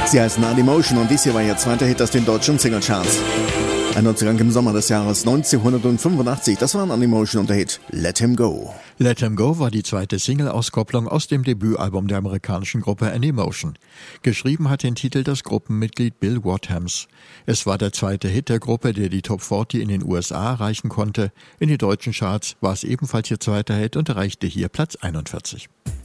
Sie heißen Animotion und dies hier war ihr zweiter Hit aus den deutschen Singlecharts. Ein Neuzugang im Sommer des Jahres 1985, das war ein Animotion und der Hit Let Him Go. Let Him Go war die zweite Single-Auskopplung aus dem Debütalbum der amerikanischen Gruppe Animotion. Geschrieben hat den Titel das Gruppenmitglied Bill Wadhams. Es war der zweite Hit der Gruppe, der die Top 40 in den USA erreichen konnte. In den deutschen Charts war es ebenfalls ihr zweiter Hit und erreichte hier Platz 41.